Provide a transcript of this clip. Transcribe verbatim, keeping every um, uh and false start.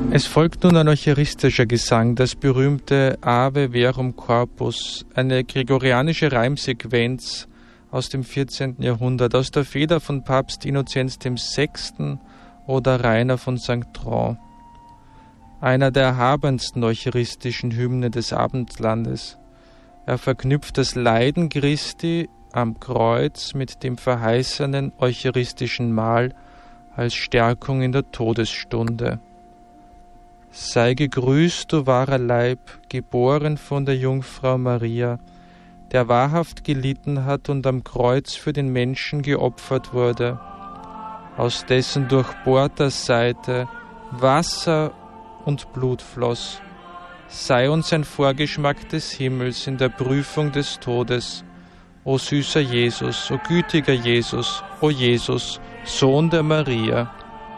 Es folgt nun ein eucharistischer Gesang, das berühmte Ave Verum Corpus, eine gregorianische Reimsequenz aus dem vierzehnten Jahrhundert, aus der Feder von Papst Innozenz der Sechste oder Rainer von Sankt Tron. Einer der erhabensten eucharistischen Hymne des Abendlandes. Er verknüpft das Leiden Christi am Kreuz mit dem verheißenen eucharistischen Mahl als Stärkung in der Todesstunde. Sei gegrüßt, du wahrer Leib, geboren von der Jungfrau Maria, der wahrhaft gelitten hat und am Kreuz für den Menschen geopfert wurde, aus dessen durchbohrter Seite Wasser und Blut floss. Sei uns ein Vorgeschmack des Himmels in der Prüfung des Todes. O süßer Jesus, o gütiger Jesus, o Jesus, Sohn der Maria.